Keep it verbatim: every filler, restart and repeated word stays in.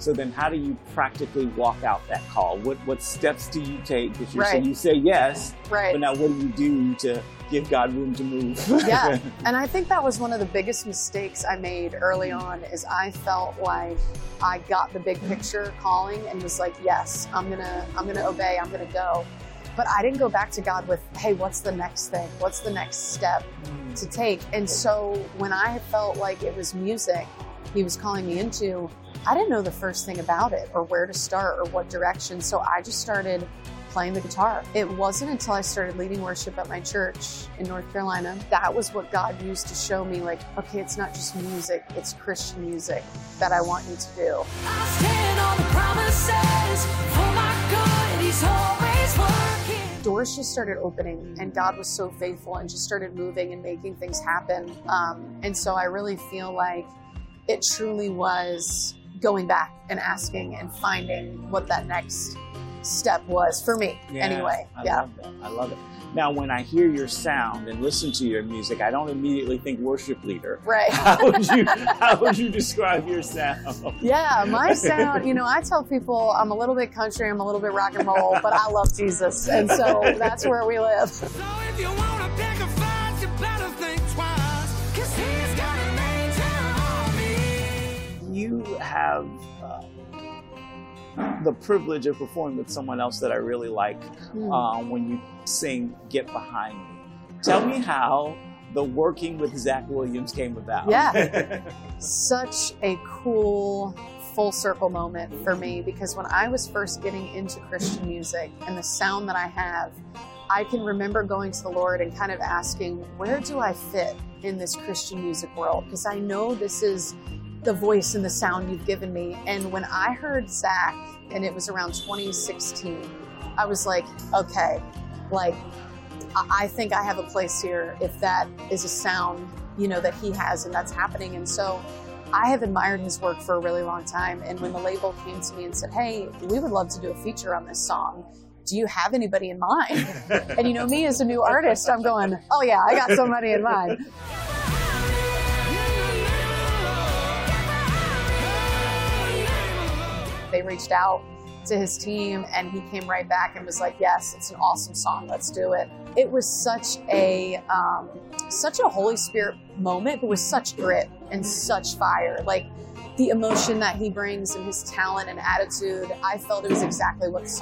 So then how do you practically walk out that call? What what steps do you take? Because you, Right. so you say yes, Right. but now what do you do to give God room to move? Yeah. And I think that was one of the biggest mistakes I made early on is I felt like I got the big picture calling and was like, yes, I'm gonna, I'm gonna obey, I'm gonna go. But I didn't go back to God with, hey, what's the next thing? What's the next step to take? And so when I felt like it was music he was calling me into, I didn't know the first thing about it or where to start or what direction. So I just started playing the guitar. It wasn't until I started leading worship at my church in North Carolina, that was what God used to show me, like, okay, it's not just music, it's Christian music that I want you to do. I stand on the promises, for my good, he's always working. Doors just started opening and God was so faithful and just started moving and making things happen. Um, and so I really feel like it truly was going back and asking and finding what that next step was for me. Yeah, anyway. I yeah. love that. I love it. Now, when I hear your sound and listen to your music, I don't immediately think worship leader. Right. How would you How would you describe your sound? Yeah, my sound, you know, I tell people I'm a little bit country, I'm a little bit rock and roll, but I love Jesus. And so that's where we live. So if you want to pick a fight, you better think twice, cause he's got an angel on me. You have uh, the privilege of performing with someone else that I really like Mm. um, when you sing Get Behind Me. Tell me how the working with Zach Williams came about. Yeah. Such a cool full circle moment for me because when I was first getting into Christian music and the sound that I have, I can remember going to the Lord and kind of asking, where do I fit in this Christian music world? Because I know this is the voice and the sound you've given me. And when I heard Zach, and it was around twenty sixteen, I was like, okay, like, I think I have a place here if that is a sound, you know, that he has and that's happening. And so I have admired his work for a really long time. And when the label came to me and said, hey, we would love to do a feature on this song, do you have anybody in mind? And you know, me as a new artist, I'm going, oh yeah, I got somebody in mind. They reached out to his team and he came right back and was like, yes, it's an awesome song, let's do it. It was such a um, such a Holy Spirit moment, but with such grit and such fire. Like the emotion that he brings and his talent and attitude, I felt it was exactly what the song